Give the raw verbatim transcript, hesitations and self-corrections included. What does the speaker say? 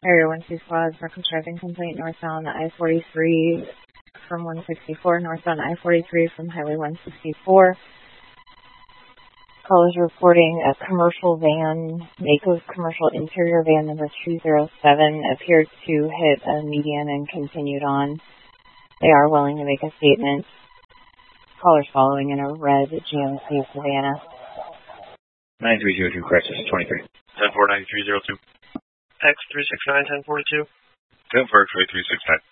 Area one two squad, reckless driving complaint northbound I forty-three from one sixty-four, northbound I forty-three from Highway one sixty-four. Call is reporting a commercial van, Mako's commercial interior van number two zero seven, appeared to hit a median and continued on. They are willing to make a statement. Callers following in a red G M C Savannah. nine three zero two, crisis twenty-three. ten four nine three zero two. X three six nine ten forty-two. ten four X ray three six nine.